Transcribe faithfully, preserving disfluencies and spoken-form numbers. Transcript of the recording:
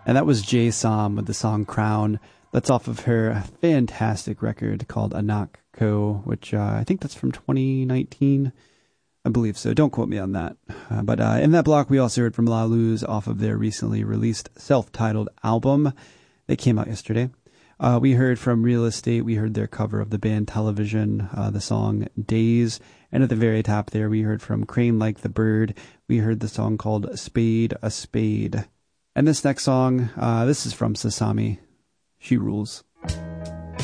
And that was Jay Som with the song Crown. That's off of her fantastic record called Anak Ko, which uh, I think that's from twenty nineteen. I believe so. Don't quote me on that. Uh, but uh, in that block, we also heard from La Luz off of their recently released self-titled album that came out yesterday. Uh, we heard from Real Estate. We heard their cover of the band Television, uh, the song Days. And at the very top there, we heard from Crane Like the Bird. We heard the song called Spade a Spade. And this next song, uh, this is from Sasami. She Rules.